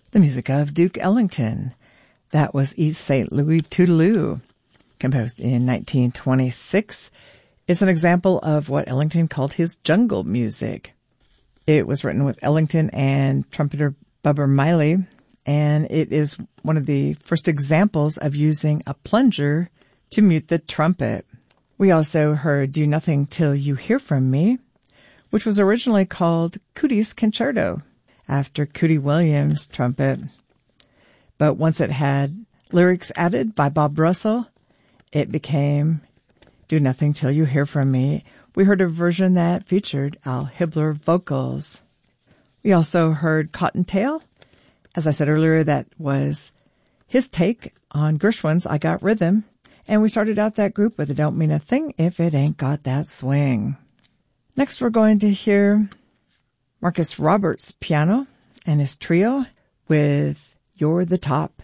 the music of Duke Ellington. That was East St. Louis Toodaloo, composed in 1926. It's an example of what Ellington called his jungle music. It was written with Ellington and trumpeter Bubber Miley, and it is one of the first examples of using a plunger to mute the trumpet. We also heard Do Nothing Till You Hear From Me, which was originally called Cootie's Concerto, after Cootie Williams' trumpet. But once it had lyrics added by Bob Russell, it became Do Nothing Till You Hear From Me. We heard a version that featured Al Hibbler vocals. We also heard Cottontail. As I said earlier, that was his take on Gershwin's I Got Rhythm. And we started out that group with It Don't Mean a Thing If It Ain't Got That Swing. Next, we're going to hear Marcus Roberts' piano and his trio with You're the Top.